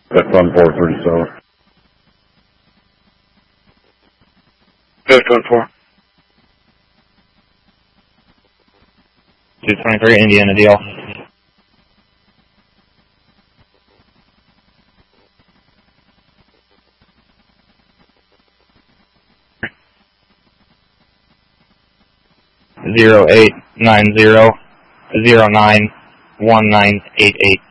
That's on 437. 514. 223 Indiana deal. Zero 0890 091988.